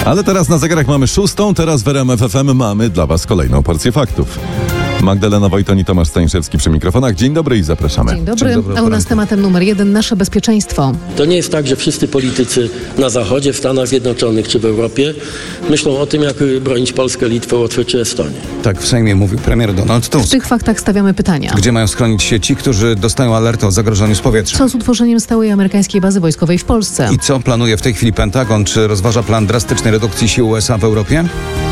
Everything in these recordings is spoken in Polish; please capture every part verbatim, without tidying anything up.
Ale teraz na zegarach mamy szóstą, teraz w R M F F M mamy dla Was kolejną porcję faktów. Magdalena Wojton i Tomasz Staniszewski przy mikrofonach. Dzień dobry i zapraszamy. Dzień dobry, Dzień dobry a u nas tematem numer jeden nasze bezpieczeństwo. To nie jest tak, że wszyscy politycy na Zachodzie, w Stanach Zjednoczonych czy w Europie myślą o tym, jak bronić Polskę, Litwę, Łotwę czy Estonię. Tak w Sejmie mówił premier Donald W Tusk. tych faktach stawiamy pytania. Gdzie mają schronić się ci, którzy dostają alerty o zagrożeniu z powietrza? Co z utworzeniem stałej amerykańskiej bazy wojskowej w Polsce? I co planuje w tej chwili Pentagon? Czy rozważa plan drastycznej redukcji sił U S A w Europie?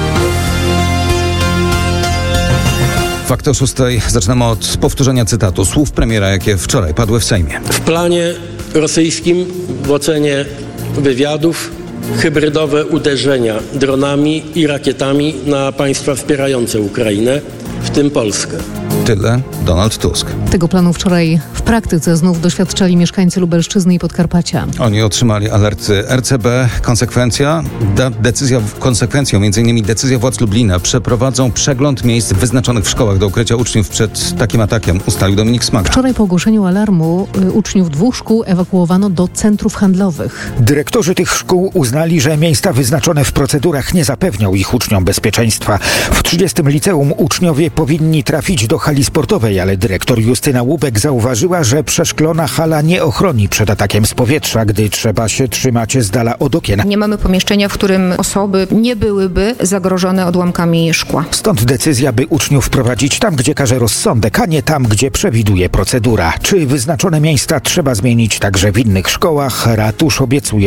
Fakt o szóstej. Zaczynamy od powtórzenia cytatu słów premiera, jakie wczoraj padły w Sejmie. W planie rosyjskim w ocenie wywiadów hybrydowe uderzenia dronami i rakietami na państwa wspierające Ukrainę, w tym Polskę. Tyle Donald Tusk. Tego planu wczoraj w praktyce znów doświadczali mieszkańcy Lubelszczyzny i Podkarpacia. Oni otrzymali alerty R C B. Konsekwencja? Da, decyzja, konsekwencją między innymi decyzja władz Lublina. Przeprowadzą przegląd miejsc wyznaczonych w szkołach do ukrycia uczniów przed takim atakiem, ustalił Dominik Smaga. Wczoraj po ogłoszeniu alarmu y, uczniów dwóch szkół ewakuowano do centrów handlowych. Dyrektorzy tych szkół uznali, że miejsca wyznaczone w procedurach nie zapewnią ich uczniom bezpieczeństwa. W trzydziestym liceum uczniowie powinni trafić do hali sportowej, ale dyrektor Justyna Łubek zauważyła, że przeszklona hala nie ochroni przed atakiem z powietrza, gdy trzeba się trzymać z dala od okien. Nie mamy pomieszczenia, w którym osoby nie byłyby zagrożone odłamkami szkła. Stąd decyzja, by uczniów prowadzić tam, gdzie każe rozsądek, a nie tam, gdzie przewiduje procedura. Czy wyznaczone miejsca trzeba zmienić także w innych szkołach? Ratusz obiecuje